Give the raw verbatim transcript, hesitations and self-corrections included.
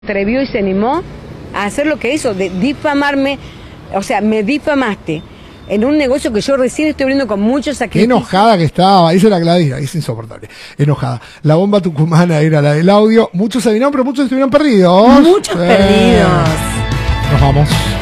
atrevió y se animó a hacer lo que hizo, de difamarme, o sea, me difamaste en un negocio que yo recién estoy abriendo con mucho sacrificio. Qué enojada que estaba, esa es la Gladys, es insoportable, enojada. La bomba tucumana era la del audio, muchos adivinaron, pero muchos estuvieron perdidos. Muchos eh, perdidos. Nos vamos.